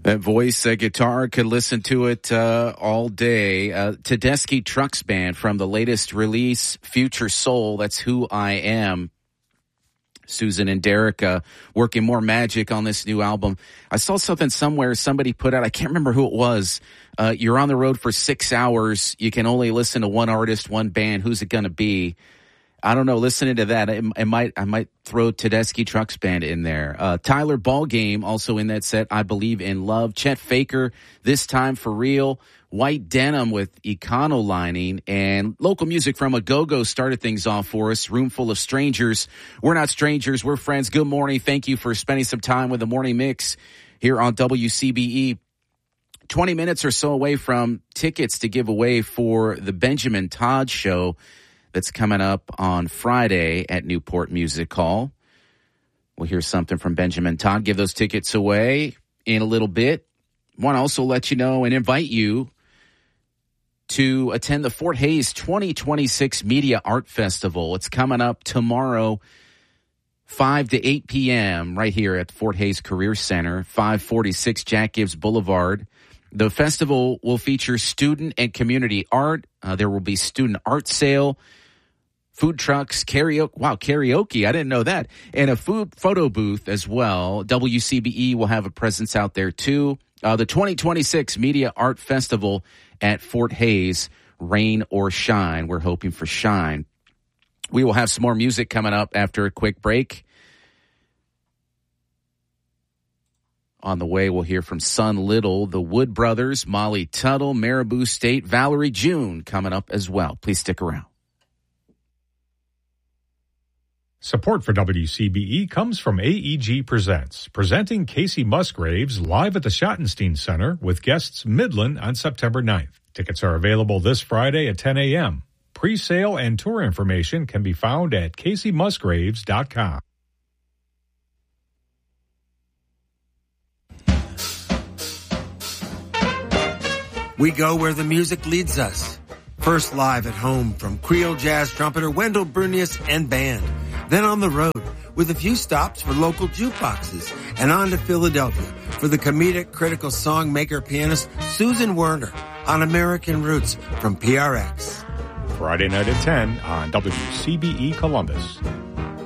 That voice, guitar, could listen to it all day. Tedeschi Trucks Band from the latest release, Future Soul. That's Who I Am. Susan and Derek working more magic on this new album. I saw something somewhere somebody put out. I can't remember who it was. You're on the road for 6 hours. You can only listen to one artist, one band. Who's it going to be? I don't know. Listening to that, I might throw Tedeschi Trucks Band in there. Tyler Ballgame also in that set. I Believe in Love. Chet Faker, This Time for Real. White Denim with Econolining. And local music from A Go-Go started things off for us. Room Full of Strangers. We're not strangers. We're friends. Good morning. Thank you for spending some time with the Morning Mix here on WCBE. 20 minutes or so away from tickets to give away for the Benjamin Todd Show that's coming up on Friday at Newport Music Hall. We'll hear something from Benjamin Todd. Give those tickets away in a little bit. Want to also let you know and invite you to attend the Fort Hays 2026 Media Art Festival. It's coming up tomorrow, 5 to 8 p.m. right here at Fort Hays Career Center, 546 Jack Gibbs Boulevard. The festival will feature student and community art. There will be student art sale, food trucks, karaoke. Wow, karaoke. I didn't know that. And a food photo booth as well. WCBE will have a presence out there too. The 2026 Media Art Festival at Fort Hays, rain or shine. We're hoping for shine. We will have some more music coming up after a quick break. On the way, we'll hear from Son Little, the Wood Brothers, Molly Tuttle, Marabou State, Valerie June coming up as well. Please stick around. Support for WCBE comes from AEG Presents, presenting Casey Musgraves live at the Schottenstein Center with guests Midland on September 9th. Tickets are available this Friday at 10 a.m. Pre-sale and tour information can be found at CaseyMusgraves.com. We go where the music leads us. First live at home from Creole jazz trumpeter Wendell Brunius and band. Then on the road with a few stops for local jukeboxes. And on to Philadelphia for the comedic critical song maker pianist Susan Werner on American Roots from PRX. Friday night at 10 on WCBE Columbus.